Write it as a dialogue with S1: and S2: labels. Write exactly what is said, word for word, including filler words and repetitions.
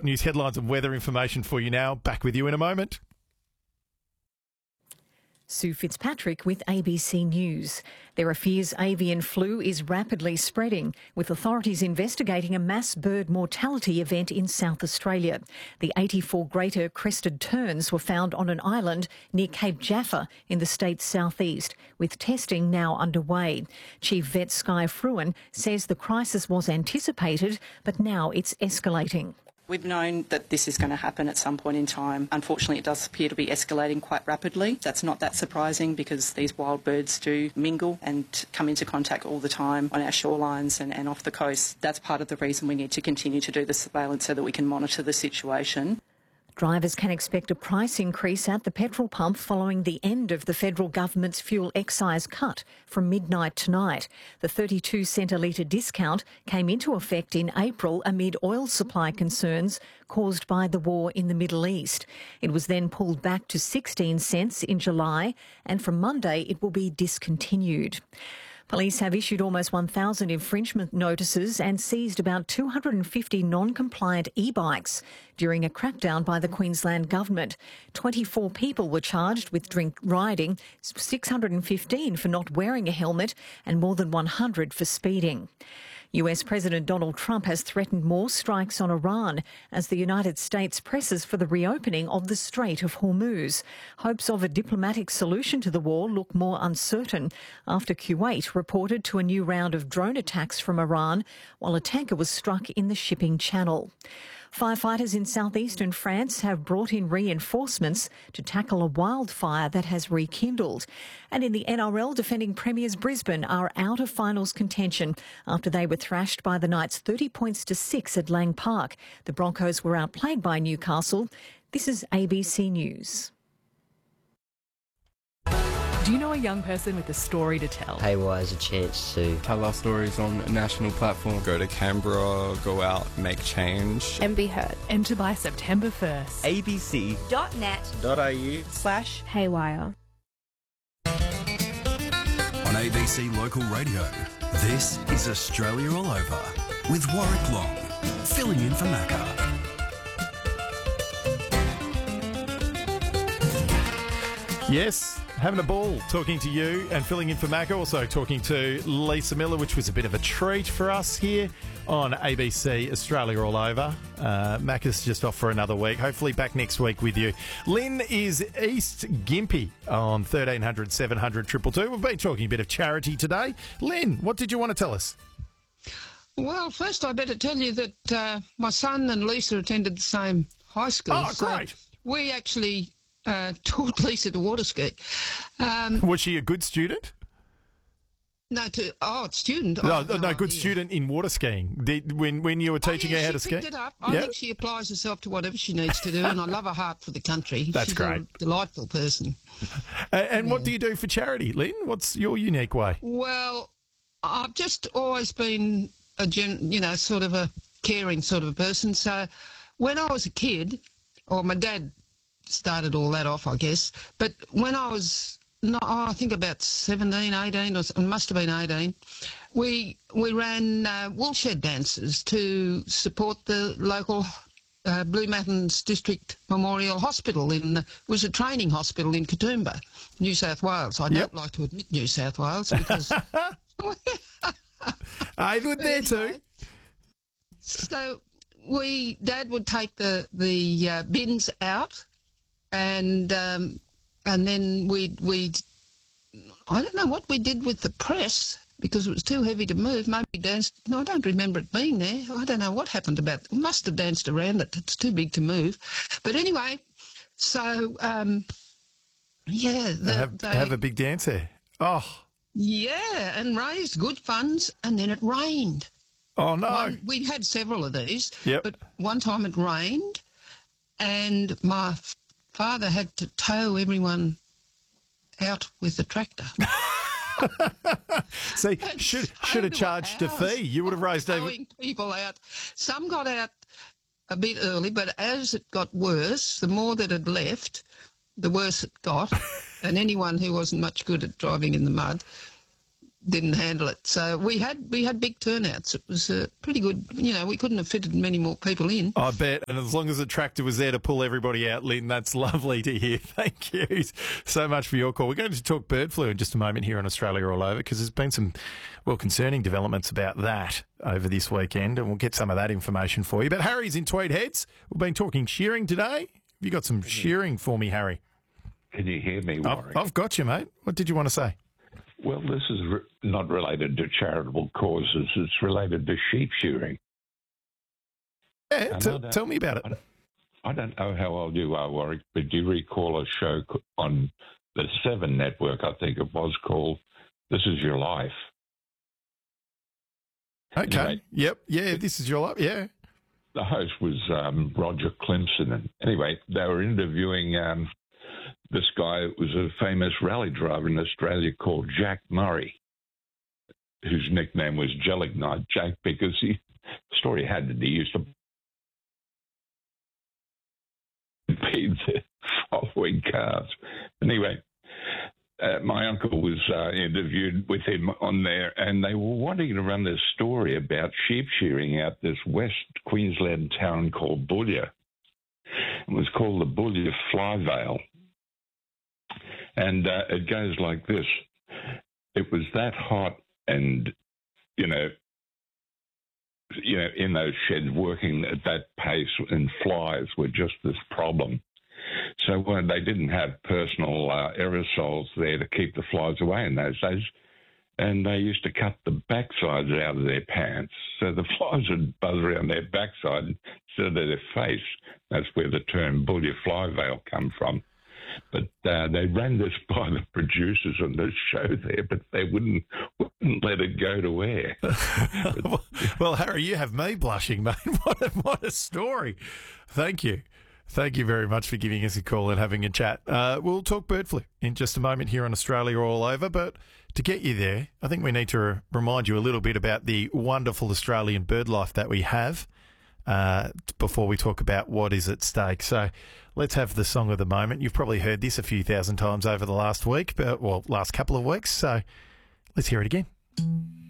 S1: news headlines and weather information for you now. Back with you in a moment.
S2: Sue Fitzpatrick with A B C News. There are fears avian flu is rapidly spreading, with authorities investigating a mass bird mortality event in South Australia. The eighty-four greater crested terns were found on an island near Cape Jaffa in the state's southeast, with testing now underway. Chief Vet Sky Fruin says the crisis was anticipated, but now it's escalating.
S3: We've known that this is going to happen at some point in time. Unfortunately, it does appear to be escalating quite rapidly. That's not that surprising because these wild birds do mingle and come into contact all the time on our shorelines and, and off the coast. That's part of the reason we need to continue to do the surveillance so that we can monitor the situation.
S2: Drivers can expect a price increase at the petrol pump following the end of the federal government's fuel excise cut from midnight tonight. The thirty-two cent a litre discount came into effect in April amid oil supply concerns caused by the war in the Middle East. It was then pulled back to sixteen cents in July, and from Monday it will be discontinued. Police have issued almost one thousand infringement notices and seized about two hundred fifty non-compliant e-bikes during a crackdown by the Queensland Government. twenty-four people were charged with drink riding, six hundred fifteen for not wearing a helmet and more than one hundred for speeding. U S President Donald Trump has threatened more strikes on Iran as the United States presses for the reopening of the Strait of Hormuz. Hopes of a diplomatic solution to the war look more uncertain after Kuwait reported to a new round of drone attacks from Iran while a tanker was struck in the shipping channel. Firefighters in southeastern France have brought in reinforcements to tackle a wildfire that has rekindled. And in the N R L, defending premiers Brisbane are out of finals contention after they were thrashed by the Knights thirty points to six at Lang Park. The Broncos were outplayed by Newcastle. This is A B C News.
S4: Do you know a young person with a story to tell?
S5: Haywire is a chance to
S6: tell our stories on a national platform.
S7: Go to Canberra, go out, make change.
S8: And be heard.
S4: Enter by September first.
S9: abc.net.au
S8: slash haywire.
S10: On A B C Local Radio, this is Australia All Over with Warwick Long, filling in for Macca.
S1: Yes, having a ball talking to you and filling in for Mac, also talking to Lisa Miller, which was a bit of a treat for us here on A B C Australia All Over. Uh, Mac is just off for another week. Hopefully back next week with you. Lynn is East Gympie on thirteen hundred, seven hundred, two two two. We've been talking a bit of charity today. Lynn, what did you want to tell us?
S11: Well, first I better tell you that uh, my son and Lisa attended the same high school.
S1: Oh, great.
S11: So we actually uh, taught Lisa to water ski. Um,
S1: Was she a good student?
S11: No, to oh, student.
S1: No,
S11: oh,
S1: no, no good student in water skiing. Did, when when you were teaching
S11: oh, yeah,
S1: her how
S11: she
S1: to
S11: picked
S1: ski?
S11: It up. I
S1: yep.
S11: think she applies herself to whatever she needs to do, and I love her heart for the country.
S1: That's
S11: She's
S1: great.
S11: a delightful person.
S1: And, and
S11: yeah.
S1: What do you do for charity, Lynn? What's your unique way?
S11: Well, I've just always been a gen, you know, sort of a caring sort of a person. So when I was a kid, or my dad started all that off, I guess. But when I was, no, I think about seventeen, eighteen, or it must have been eighteen, we we ran uh, woolshed dances to support the local uh, Blue Mountains District Memorial Hospital. In it was a training hospital in Katoomba, New South Wales. I
S1: yep.
S11: don't like to admit New South Wales because
S1: I would there too.
S11: So we, Dad would take the the uh, bins out. And um, and then we we I don't know what we did with the press because it was too heavy to move. Maybe danced. No, I don't remember it being there. I don't know what happened about it. We must have danced around it. It's too big to move. But anyway, so um, yeah, the,
S1: have,
S11: they,
S1: have a big dance there. Oh,
S11: yeah, and raised good funds. And then it rained.
S1: Oh no!
S11: One, we had several of these.
S1: Yep.
S11: But one time it rained, and my father had to tow everyone out with the tractor.
S1: See, should should have charged a fee. You would have raised over
S11: people out. Some got out a bit early, but as it got worse, the more that had left, the worse it got. And anyone who wasn't much good at driving in the mud, didn't handle it. So we had we had big turnouts. It was uh, pretty good. You know, we couldn't have fitted many more people in.
S1: I bet. And as long as the tractor was there to pull everybody out, Lynn, that's lovely to hear. Thank you so much for your call. We're going to talk bird flu in just a moment here on Australia All Over, because there's been some, well, concerning developments about that over this weekend, and we'll get some of that information for you. But Harry's in Tweed Heads. We've been talking shearing today. Have you got some shearing for me, Harry?
S5: Can you hear me, Warwick?
S1: I've, I've got you, mate. What did you want to say?
S5: Well, this is re- not related to charitable causes. It's related to sheep shearing.
S1: Yeah, t- tell me about it.
S5: I don't, I don't know how old you are, Warwick, but do you recall a show on the Seven Network, I think it was, called This Is Your Life?
S1: Okay.
S5: Anyway,
S1: yep. Yeah, This Is Your Life. Yeah.
S5: The host was um, Roger Clemson. And anyway, they were interviewing... Um, This guy was a famous rally driver in Australia called Jack Murray, whose nickname was Gelignite Jack, because he, the story had that he used to feed the following cars. Anyway, uh, my uncle was uh, interviewed with him on there, and they were wanting to run this story about sheep shearing out this West Queensland town called Boulia. It was called the Boulia Fly Vale. And uh, it goes like this. It was that hot and, you know, you know, in those sheds working at that pace, and flies were just this problem. So when they didn't have personal uh, aerosols there to keep the flies away in those days, and they used to cut the backsides out of their pants, so the flies would buzz around their backside instead of their face. That's where the term Boulia Fly Vale come from. But uh, they ran this by the producers on this show there, but they wouldn't wouldn't let it go to air.
S1: well, well, Harry, you have me blushing, mate. What a, what a story. Thank you. Thank you very much for giving us a call and having a chat. Uh, we'll talk bird flu in just a moment here on Australia All Over, but to get you there, I think we need to re- remind you a little bit about the wonderful Australian bird life that we have uh, before we talk about what is at stake. So let's have the song of the moment. You've probably heard this a few thousand times over the last week, but, well, last couple of weeks, so let's hear it again.